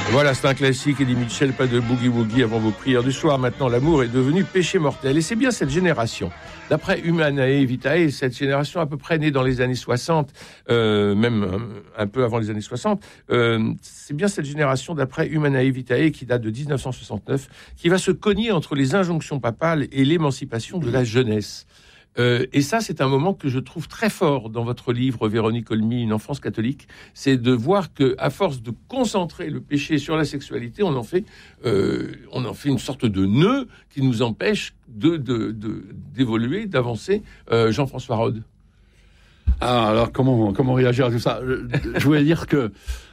Voilà, c'est un classique, Eddie Mitchell, pas de boogie-woogie avant vos prières du soir. Maintenant, l'amour est devenu péché mortel. Et c'est bien cette génération, d'après Humanae Vitae, cette génération à peu près née dans les années 60, même un peu avant les années 60, c'est bien cette génération, d'après Humanae Vitae, qui date de 1969, qui va se cogner entre les injonctions papales et l'émancipation de la jeunesse. Et ça, c'est un moment que je trouve très fort dans votre livre, Véronique Olmy, Une enfance catholique. C'est de voir que, à force de concentrer le péché sur la sexualité, on en fait une sorte de nœud qui nous empêche d'évoluer, d'avancer. Jean-François Rode. Alors, comment réagir à tout ça ? Je voulais dire que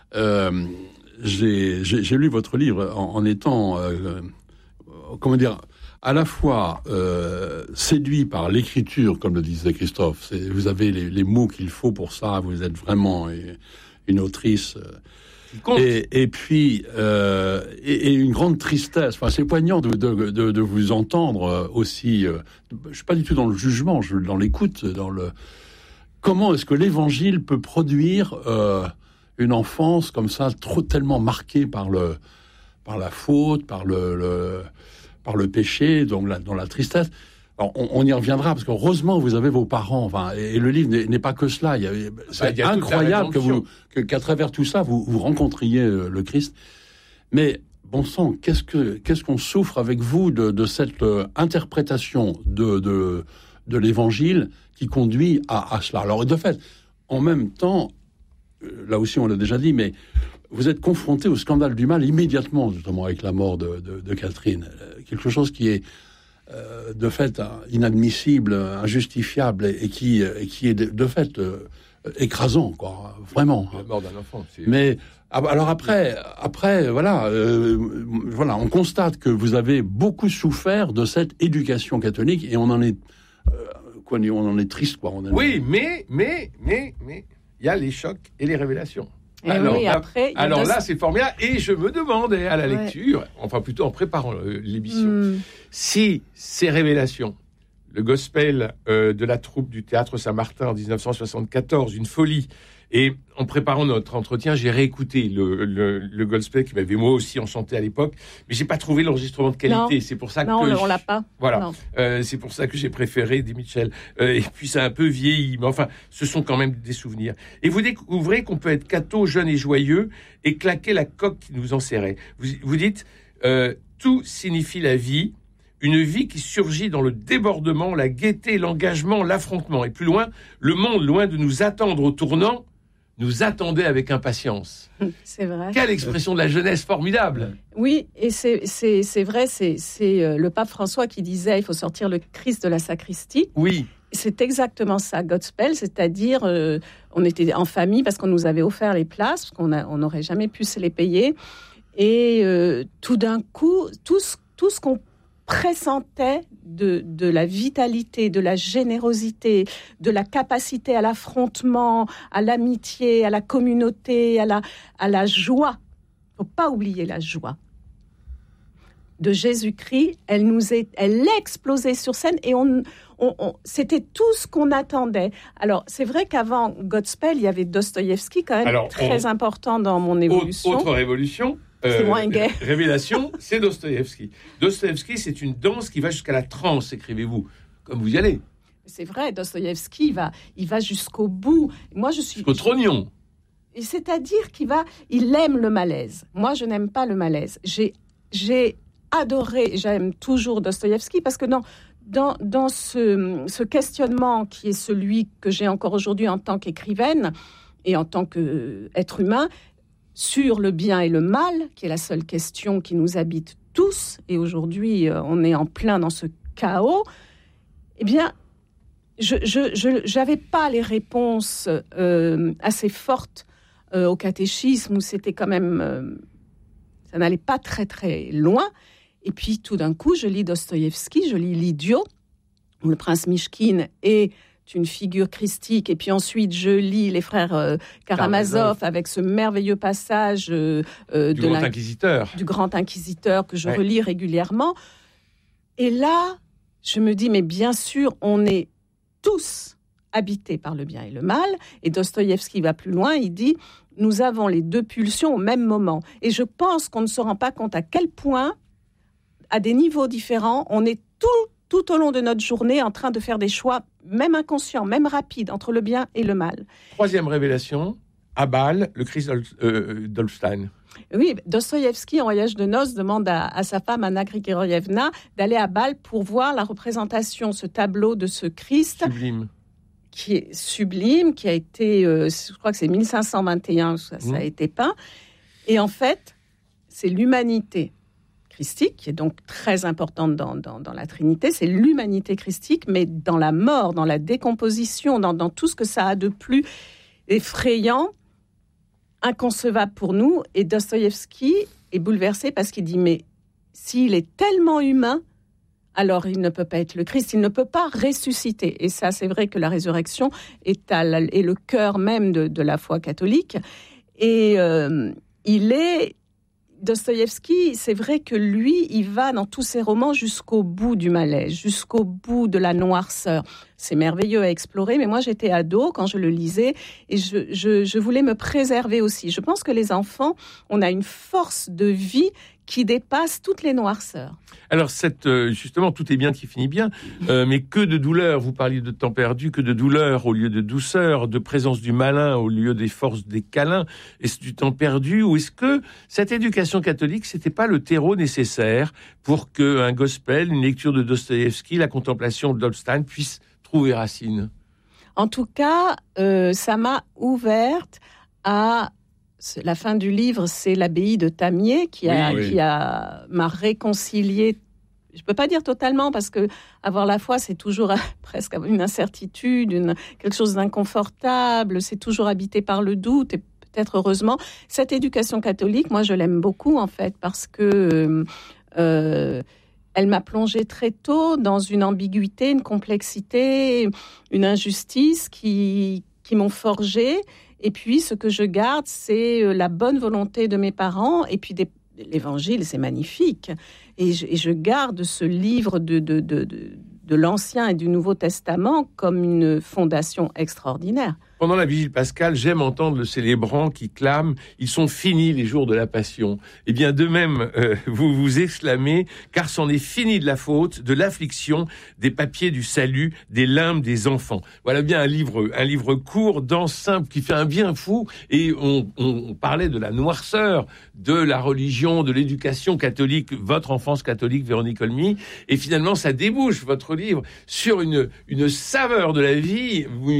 j'ai lu votre livre en étant, à la fois séduit par l'écriture, comme le disait Christophe. Vous avez les mots qu'il faut pour ça. Vous êtes vraiment une autrice. Et puis une grande tristesse. Enfin, c'est poignant de vous entendre aussi. Je suis pas du tout dans le jugement, je suis dans l'écoute, comment est-ce que l'Évangile peut produire une enfance comme ça, tellement marquée par la faute, par le péché, donc dans la tristesse. Alors, on y reviendra, parce qu'heureusement, vous avez vos parents, enfin, et le livre n'est pas que cela. C'est incroyable qu'à travers tout ça, vous rencontriez le Christ. Mais, bon sang, qu'est-ce qu'on souffre avec vous de cette interprétation de l'Évangile qui conduit à cela. Alors, de fait, en même temps, là aussi, on l'a déjà dit, mais vous êtes confronté au scandale du mal immédiatement, justement, avec la mort de Catherine. Quelque chose qui est, de fait, inadmissible, injustifiable, et qui est, de fait, écrasant, quoi. Vraiment. La mort d'un enfant. Mais, alors après, voilà, on constate que vous avez beaucoup souffert de cette éducation catholique, et on en est triste, quoi. Oui, mais, il y a les chocs et les révélations. Et alors là, c'est formidable. Et je me demandais à la lecture, enfin plutôt en préparant l'émission, si ces révélations, le gospel de la troupe du Théâtre Saint-Martin en 1974, une folie. Et en préparant notre entretien, j'ai réécouté le gospel qui m'avait moi aussi enchanté à l'époque, mais j'ai pas trouvé l'enregistrement de qualité. C'est pour ça on l'a pas. Voilà, c'est pour ça que j'ai préféré Eddie Mitchell. Et puis ça a un peu vieilli, mais enfin, ce sont quand même des souvenirs. Et vous découvrez qu'on peut être catho, jeune et joyeux, et claquer la coque qui nous enserrait. Vous dites, tout signifie la vie. Une vie qui surgit dans le débordement, la gaieté, l'engagement, l'affrontement. Et plus loin, le monde, loin de nous attendre au tournant, nous attendait avec impatience. C'est vrai. Quelle expression de la jeunesse formidable. Oui, et c'est vrai, c'est le pape François qui disait il faut sortir le Christ de la sacristie. Oui. C'est exactement ça, Godspell, c'est-à-dire on était en famille parce qu'on nous avait offert les places, parce qu'on n'aurait jamais pu se les payer. Et tout d'un coup, tout ce qu'on pressentait de la vitalité, de la générosité, de la capacité à l'affrontement, à l'amitié, à la communauté, à la joie. Il ne faut pas oublier la joie de Jésus-Christ. Elle explosait sur scène et c'était tout ce qu'on attendait. Alors, c'est vrai qu'avant Godspell, il y avait Dostoïevski quand même très important dans mon évolution. Autre révolution. C'est moins gai. Révélation, c'est Dostoïevski. Dostoïevski, c'est une danse qui va jusqu'à la transe, écrivez-vous, comme vous y allez. C'est vrai, Dostoïevski, il va jusqu'au bout. Moi, je suis... Jusqu'au trognon. Et c'est-à-dire il aime le malaise. Moi, je n'aime pas le malaise. J'ai adoré, j'aime toujours Dostoïevski, parce que dans ce questionnement qui est celui que j'ai encore aujourd'hui en tant qu'écrivaine et en tant qu'être humain, sur le bien et le mal, qui est la seule question qui nous habite tous, et aujourd'hui on est en plein dans ce chaos, eh bien, je n'avais pas les réponses assez fortes au catéchisme, où c'était quand même... ça n'allait pas très très loin, et puis tout d'un coup, je lis Dostoïevski, je lis L'Idiot, où le prince Mishkin est une figure christique, et puis ensuite je lis les frères Karamazov avec ce merveilleux passage du grand inquisiteur que je relis régulièrement. Et là, je me dis, mais bien sûr, on est tous habités par le bien et le mal. Et Dostoïevski va plus loin, il dit, nous avons les deux pulsions au même moment. Et je pense qu'on ne se rend pas compte à quel point, à des niveaux différents, on est tout au long de notre journée en train de faire des choix, même inconscients, même rapides, entre le bien et le mal. Troisième révélation, à Bâle, le Christ d'Holstein. Oui, Dostoïevski, en Voyage de noces, demande à sa femme, Anna Grigorievna, d'aller à Bâle pour voir la représentation, ce tableau de ce Christ. Sublime. Qui est sublime, qui a été, je crois que c'est 1521, ça a été peint. Et en fait, c'est l'humanité christique, qui est donc très importante dans la Trinité, c'est l'humanité christique, mais dans la mort, dans la décomposition, dans tout ce que ça a de plus effrayant, inconcevable pour nous. Et Dostoïevski est bouleversé parce qu'il dit, mais s'il est tellement humain, alors il ne peut pas être le Christ, il ne peut pas ressusciter. Et ça, c'est vrai que la résurrection est le cœur même de la foi catholique. Et Dostoïevski, c'est vrai que lui, il va dans tous ses romans jusqu'au bout du malaise, jusqu'au bout de la noirceur. C'est merveilleux à explorer, mais moi j'étais ado quand je le lisais et je voulais me préserver aussi. Je pense que les enfants, on a une force de vie qui dépasse toutes les noirceurs. Alors, justement, tout est bien qui finit bien, mais que de douleur, vous parliez de temps perdu, que de douleur au lieu de douceur, de présence du malin au lieu des forces des câlins, est-ce du temps perdu, ou est-ce que cette éducation catholique, c'était pas le terreau nécessaire pour qu'un gospel, une lecture de Dostoïevski, la contemplation d'Holstein puisse trouver racine? En tout cas, ça m'a ouverte à... La fin du livre, c'est l'abbaye de Tamier qui m'a réconcilié. Je peux pas dire totalement parce que avoir la foi, c'est toujours presque une incertitude, quelque chose d'inconfortable. C'est toujours habité par le doute et peut-être heureusement cette éducation catholique, moi je l'aime beaucoup en fait parce que elle m'a plongée très tôt dans une ambiguïté, une complexité, une injustice qui m'ont forgée. Et puis, ce que je garde, c'est la bonne volonté de mes parents. Et puis, l'Évangile, c'est magnifique. Et je garde ce livre de l'Ancien et du Nouveau Testament comme une fondation extraordinaire. Pendant la vigile pascale, j'aime entendre le célébrant qui clame « Ils sont finis les jours de la Passion ». Eh bien, de même, vous vous exclamez « Car c'en est fini de la faute, de l'affliction, des papiers du salut, des limbes des enfants ». Voilà bien un livre court, dense, simple, qui fait un bien fou. Et on parlait de la noirceur de la religion, de l'éducation catholique, votre enfance catholique, Véronique Olmy. Et finalement, ça débouche, votre livre, sur une saveur de la vie,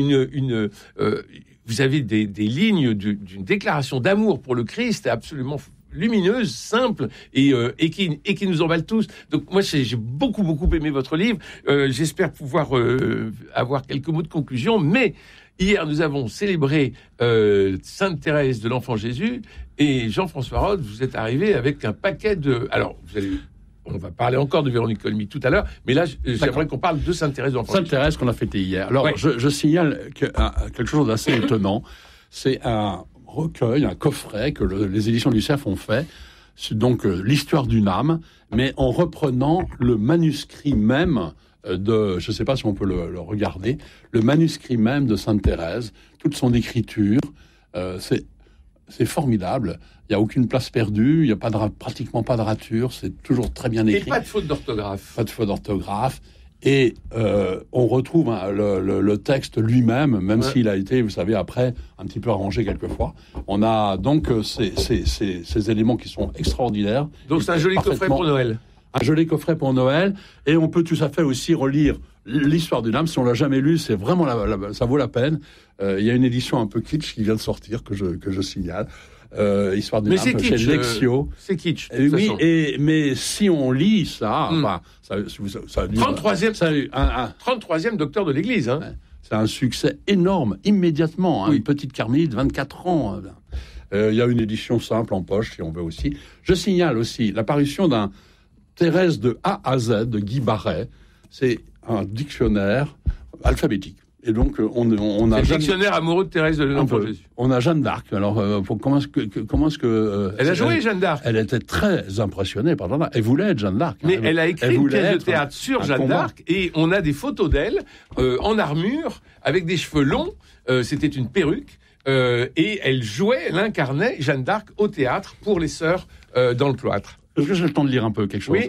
vous avez des lignes d'une déclaration d'amour pour le Christ absolument lumineuse, simple et qui nous emballe tous. Donc moi j'ai beaucoup aimé votre livre. J'espère pouvoir avoir quelques mots de conclusion. Mais hier nous avons célébré Sainte Thérèse de l'Enfant Jésus et Jean-François Rode, vous êtes arrivé avec un paquet de... Alors on va parler encore de Véronique Olmy tout à l'heure, mais là, j'aimerais qu'on parle de Sainte Thérèse de l'Enfant Jésus. Sainte Thérèse qu'on a fêté hier. Alors, je signale quelque chose d'assez étonnant. C'est un recueil, un coffret que les éditions du Cerf ont fait. C'est donc l'histoire d'une âme, mais en reprenant le manuscrit même je ne sais pas si on peut le regarder, le manuscrit même de Sainte Thérèse, toute son écriture. C'est formidable. Il n'y a aucune place perdue, il n'y a pratiquement pas de rature, c'est toujours très bien écrit. Et pas de faute d'orthographe. Pas de faute d'orthographe. Et on retrouve le texte lui-même, même s'il a été, vous savez, après, un petit peu arrangé quelquefois. On a donc ces éléments qui sont extraordinaires. Donc c'est un joli coffret pour Noël. Un joli coffret pour Noël. Et on peut tout à fait aussi relire l'histoire d'une âme. Si on l'a jamais lu, c'est vraiment ça vaut la peine. Il y a une édition un peu kitsch qui vient de sortir, que je signale. Histoire d'une âme chez Lexio. C'est kitsch. Oui, mais si on lit ça, ça dure, 33e docteur de l'Église. Hein. Ouais, c'est un succès énorme, immédiatement. Une petite carmélite, 24 ans. Il y a une édition simple en poche, si on veut aussi. Je signale aussi l'apparition d'un Thérèse de A à Z de Guy Barret. C'est un dictionnaire alphabétique. Et donc, on a... C'est le dictionnaire amoureux de Thérèse de l'Enfant Jésus. On a Jeanne d'Arc. Alors, comment est-ce que elle a joué Jeanne d'Arc. Elle était très impressionnée par Jeanne d'Arc. Elle voulait être Jeanne d'Arc. Mais elle a écrit une pièce de théâtre sur Jeanne d'Arc. Et on a des photos d'elle en armure, avec des cheveux longs. C'était une perruque. et elle incarnait Jeanne d'Arc au théâtre pour les sœurs dans le cloître. Est-ce que j'ai le temps de lire un peu quelque chose? Oui.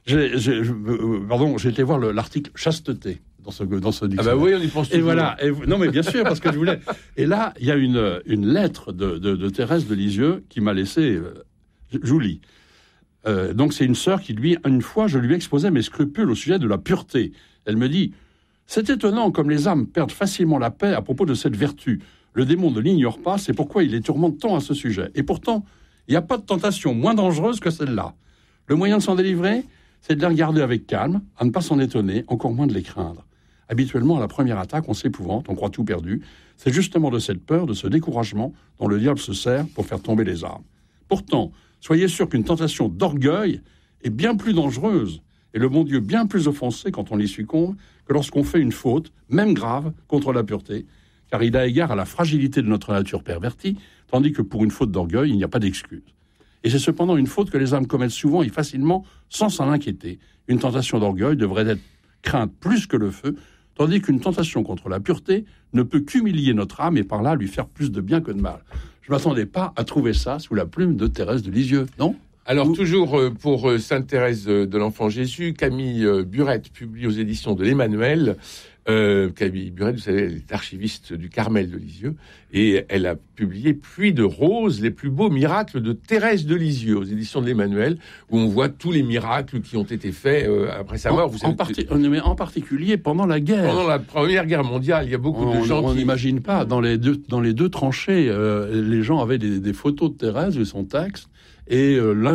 J'ai été voir l'article chasteté dans ce dictionnaire. Ah bah oui, on y pense toujours. Et voilà. Non mais bien sûr, parce que je voulais. Et là, il y a une lettre de Thérèse de Lisieux qui m'a laissé. Je vous lis. Donc c'est une sœur qui, une fois, je lui exposais mes scrupules au sujet de la pureté. Elle me dit: c'est étonnant comme les âmes perdent facilement la paix à propos de cette vertu. Le démon ne l'ignore pas, c'est pourquoi il les tourmente tant à ce sujet. Et pourtant, il n'y a pas de tentation moins dangereuse que celle-là. Le moyen de s'en délivrer, c'est de les regarder avec calme, à ne pas s'en étonner, encore moins de les craindre. Habituellement, à la première attaque, on s'épouvante, on croit tout perdu. C'est justement de cette peur, de ce découragement, dont le diable se sert pour faire tomber les armes. Pourtant, soyez sûr qu'une tentation d'orgueil est bien plus dangereuse, et le bon Dieu bien plus offensé quand on y succombe, que lorsqu'on fait une faute, même grave, contre la pureté, car il a égard à la fragilité de notre nature pervertie, tandis que pour une faute d'orgueil, il n'y a pas d'excuse. Et c'est cependant une faute que les âmes commettent souvent et facilement, sans s'en inquiéter. Une tentation d'orgueil devrait être crainte plus que le feu, tandis qu'une tentation contre la pureté ne peut qu'humilier notre âme et par là lui faire plus de bien que de mal. Je ne m'attendais pas à trouver ça sous la plume de Thérèse de Lisieux, non ? Alors, toujours pour Sainte Thérèse de l'Enfant Jésus, Camille Burette publie aux éditions de l'Emmanuel. Camille Burette, vous savez, elle est archiviste du Carmel de Lisieux, et elle a publié Pluie de roses, les plus beaux miracles de Thérèse de Lisieux, aux éditions de l'Emmanuel, où on voit tous les miracles qui ont été faits après sa mort. En particulier pendant la guerre. Pendant la Première Guerre mondiale, il y a beaucoup de gens qui... On n'imagine pas, dans les deux tranchées, les gens avaient des photos de Thérèse et son texte, et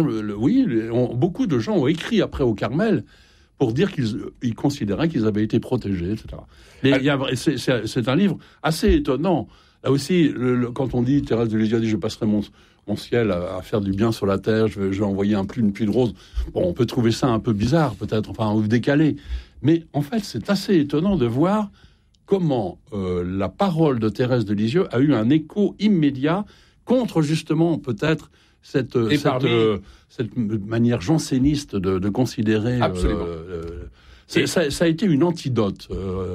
beaucoup de gens ont écrit après au Carmel pour dire qu'ils considéraient qu'ils avaient été protégés, etc. C'est un livre assez étonnant. Là aussi, quand on dit, Thérèse de Lisieux dit « Je passerai mon ciel à faire du bien sur la terre, je vais envoyer une pluie de roses », bon, on peut trouver ça un peu bizarre, peut-être, ou décalé. Mais en fait, c'est assez étonnant de voir comment la parole de Thérèse de Lisieux a eu un écho immédiat contre, justement, peut-être, cette manière janséniste de considérer... Absolument. Ça a été une antidote,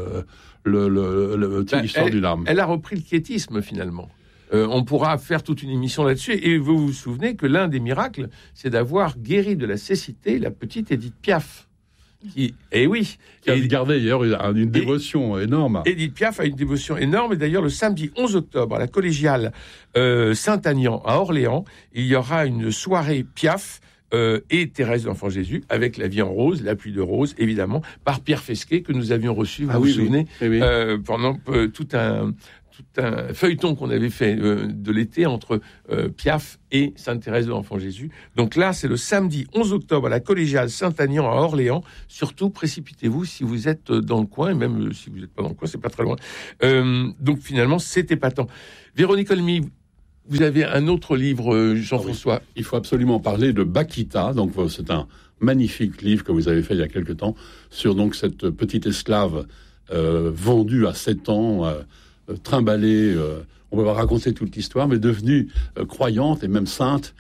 l'histoire d'une âme. Elle a repris le quiétisme, finalement. On pourra faire toute une émission là-dessus. Et vous vous souvenez que l'un des miracles, c'est d'avoir guéri de la cécité la petite Édith Piaf. Qui a gardé d'ailleurs une dévotion énorme. Édith Piaf a une dévotion énorme, et d'ailleurs le samedi 11 octobre à la collégiale Saint-Agnan à Orléans, il y aura une soirée Piaf et Thérèse de l'Enfant Jésus, avec La vie en rose, La pluie de rose, évidemment, par Pierre Fesquet, que nous avions reçu, vous vous souvenez, pendant tout un feuilleton qu'on avait fait de l'été entre Piaf et Sainte Thérèse de l'Enfant Jésus. Donc là, c'est le samedi 11 octobre à la collégiale Saint-Agnan à Orléans. Surtout, précipitez-vous si vous êtes dans le coin, et même si vous n'êtes pas dans le coin, c'est pas très loin. Donc finalement, c'est épatant. Véronique Olmy, vous avez un autre livre, Jean-François. Il faut absolument parler de Bakita. Donc c'est un magnifique livre que vous avez fait il y a quelque temps sur donc cette petite esclave vendue à 7 ans, trimballée, on va raconter toute l'histoire, mais devenue croyante et même sainte,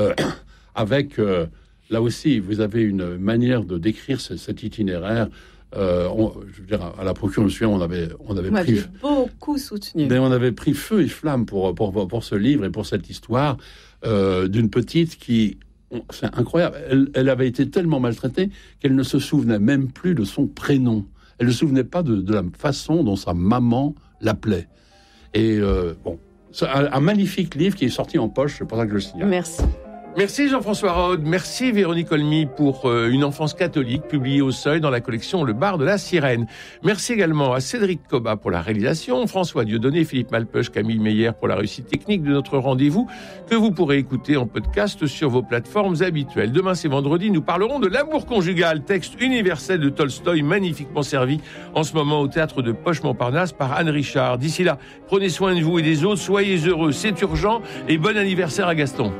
avec, là aussi, vous avez une manière de décrire cet itinéraire. Je veux dire, à la procuration, on avait pris beaucoup soutenu. Mais on avait pris feu et flamme pour ce livre et pour cette histoire d'une petite qui, c'est incroyable, elle avait été tellement maltraitée qu'elle ne se souvenait même plus de son prénom. Elle ne se souvenait pas de la façon dont sa maman l'appelait. Et c'est un magnifique livre qui est sorti en poche, c'est pour ça que je le signale. Merci. Merci Jean-François Rode, merci Véronique Olmy pour Une enfance catholique, publiée au Seuil dans la collection Le Bar de la Sirène. Merci également à Cédric Cobat pour la réalisation, François Dieudonné, Philippe Malpeuch, Camille Meyer pour la réussite technique de notre rendez-vous, que vous pourrez écouter en podcast sur vos plateformes habituelles. Demain, c'est vendredi, nous parlerons de l'amour conjugal, texte universel de Tolstoï, magnifiquement servi en ce moment au théâtre de Poche-Montparnasse par Anne Richard. D'ici là, prenez soin de vous et des autres, soyez heureux, c'est urgent, et bon anniversaire à Gaston.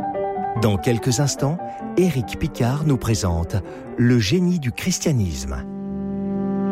Dans quelques instants, Éric Picard nous présente Le génie du christianisme.